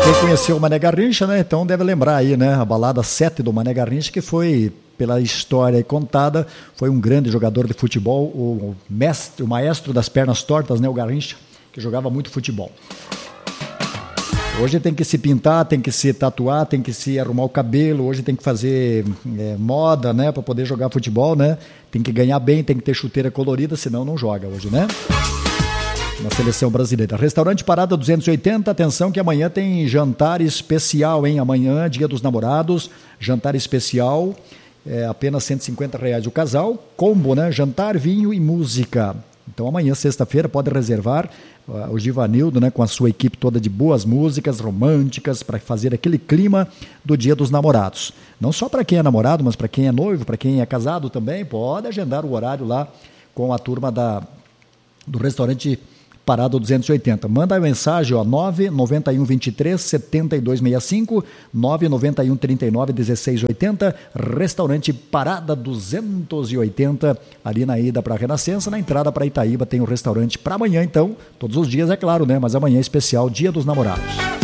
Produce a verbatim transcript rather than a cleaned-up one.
Quem conheceu o Mané Garrincha, né? Então deve lembrar aí, né? A balada sete do Mané Garrincha, que foi, pela história contada, foi um grande jogador de futebol, o mestre, o maestro das pernas tortas, né? O Garrincha, que jogava muito futebol. Hoje tem que se pintar, tem que se tatuar, tem que se arrumar o cabelo, hoje tem que fazer é, moda, né? Para poder jogar futebol, né? Tem que ganhar bem, tem que ter chuteira colorida, senão não joga hoje, né? Na seleção brasileira. Restaurante Parada duzentos e oitenta, atenção que amanhã tem jantar especial, hein? Amanhã, Dia dos Namorados, jantar especial, é, apenas cento e cinquenta reais o casal, combo, né? Jantar, vinho e música. Então amanhã, sexta-feira, pode reservar uh, o Givanildo, né? Com a sua equipe toda de boas músicas românticas para fazer aquele clima do Dia dos Namorados. Não só para quem é namorado, mas para quem é noivo, para quem é casado também, pode agendar o horário lá com a turma da, do restaurante Parada duzentos e oitenta. Manda a mensagem, ó, nove nove um dois três sete dois seis cinco, nove nove um três nove um seis oito zero, restaurante Parada duzentos e oitenta, ali na ida para a Renascença, na entrada para Itaíba tem o restaurante para amanhã, então, todos os dias, é claro, né? Mas amanhã é especial, Dia dos Namorados.